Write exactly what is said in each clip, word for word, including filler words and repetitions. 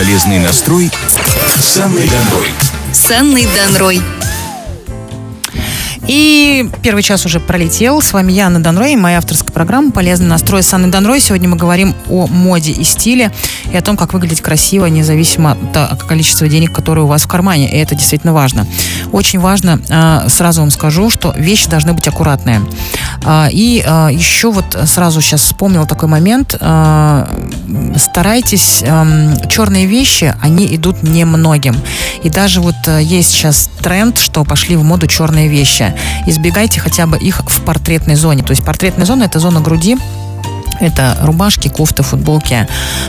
Полезный настрой с Анной Донрой. С Анной Донрой. И первый час уже пролетел. С вами я, Анна Донрой, и моя авторская программа «Полезный настрой» с Анной Донрой. Сегодня мы говорим о моде и стиле, и о том, как выглядеть красиво, независимо от количества денег, которые у вас в кармане. И это действительно важно. Очень важно, сразу вам скажу, что вещи должны быть аккуратные. И еще вот сразу сейчас вспомнила такой момент. Старайтесь, черные вещи, они идут немногим. И даже вот есть сейчас тренд, что пошли в моду черные вещи. Избегайте хотя бы их в портретной зоне. То есть портретная зона — это зона груди. Это рубашки, кофты, футболки,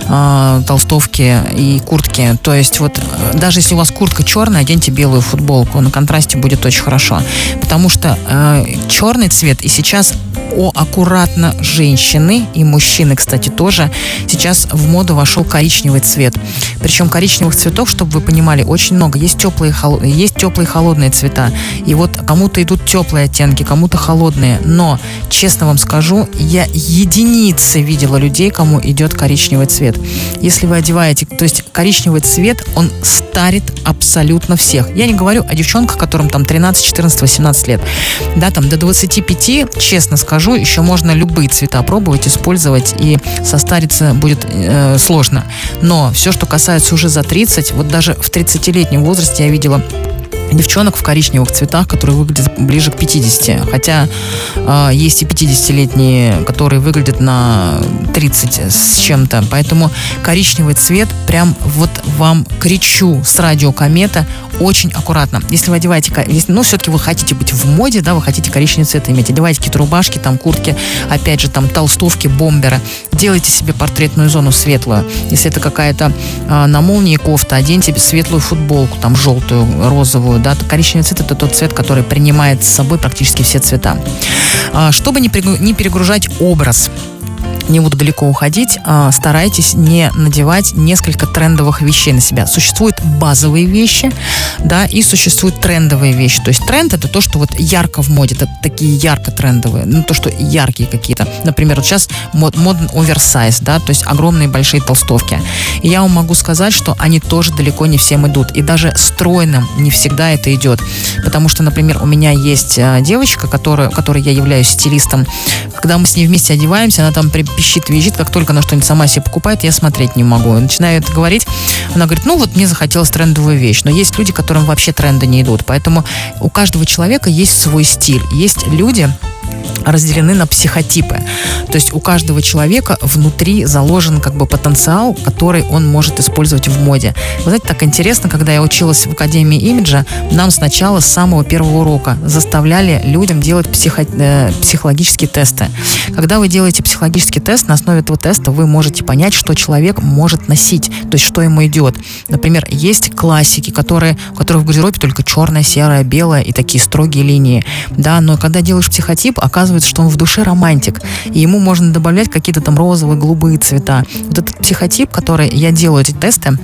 э, толстовки и куртки. То есть вот даже если у вас куртка черная, оденьте белую футболку. На контрасте будет очень хорошо. Потому что э, черный цвет, и сейчас о, аккуратно женщины и мужчины, кстати, тоже, сейчас в моду вошел коричневый цвет. Причем коричневых цветов, чтобы вы понимали, очень много. Есть теплые, холод... есть теплые холодные цвета. И вот кому-то идут теплые оттенки, кому-то холодные. Но, честно вам скажу, я единицы видела людей, кому идет коричневый цвет. Если вы одеваете, то есть коричневый цвет, он старит абсолютно всех. Я не говорю о девчонках, которым там тринадцать, четырнадцать, восемнадцать лет. Да, там до двадцати пяти, честно скажу, еще можно любые цвета пробовать, использовать, и состариться будет э, сложно. Но все, что касается уже за тридцать, вот даже в тридцатилетнем возрасте я видела девчонок в коричневых цветах, которые выглядят ближе к пятидесяти. Хотя э, есть и пятидесятилетние, которые выглядят на тридцать с чем-то. Поэтому коричневый цвет, прям вот вам кричу с радио Комета, очень аккуратно. Если вы одеваете, если, ну, все-таки вы хотите быть в моде, да, вы хотите коричневый цвет иметь, одевайте какие-то рубашки, там, куртки, опять же, там, толстовки, бомберы. Делайте себе портретную зону светлую. Если это какая-то э, на молнии кофта, оденьте себе светлую футболку, там, желтую, розовую, да, то коричневый цвет — это тот цвет, который принимает с собой практически все цвета. Э, чтобы не, пригру- не перегружать образ, не буду далеко уходить, старайтесь не надевать несколько трендовых вещей на себя. Существуют базовые вещи, да, и существуют трендовые вещи. То есть тренд — это то, что вот ярко в моде, это такие ярко трендовые, ну, то, что яркие какие-то. Например, вот сейчас мод, моден оверсайз, да, то есть огромные большие толстовки. И я вам могу сказать, что они тоже далеко не всем идут. И даже стройным не всегда это идет. Потому что, например, у меня есть девочка, которая, которой я являюсь стилистом. Когда мы с ней вместе одеваемся, она там при пищит, визжит, как только она что-нибудь сама себе покупает, я смотреть не могу. Начинаю это говорить, она говорит, ну вот мне захотелось трендовую вещь. Но есть люди, которым вообще тренды не идут. Поэтому у каждого человека есть свой стиль. Есть люди, разделены на психотипы. То есть у каждого человека внутри заложен как бы потенциал, который он может использовать в моде. Вы знаете, так интересно, когда я училась в Академии имиджа, нам сначала с самого первого урока заставляли людям делать психо- э, психологические тесты. Когда вы делаете психологический тест, на основе этого теста вы можете понять, что человек может носить, то есть что ему идет. Например, есть классики, которые, у которых в гардеробе только черное, серое, белое и такие строгие линии. Да, но когда делаешь психотип, оказывается, что он в душе романтик, и ему можно добавлять какие-то там розовые, голубые цвета. Вот этот психотип, который я делаю эти тесты,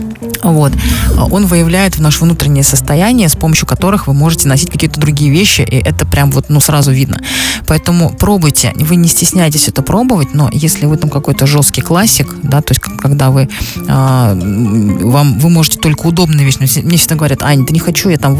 вот, он выявляет наше внутреннее состояние, с помощью которых вы можете носить какие-то другие вещи, и это прям вот, ну, сразу видно. Поэтому пробуйте, вы не стесняйтесь это пробовать, но если вы там какой-то жесткий классик, да, то есть когда вы, э, вам, вы можете только удобные вещи, мне всегда говорят, Ань, да не хочу я там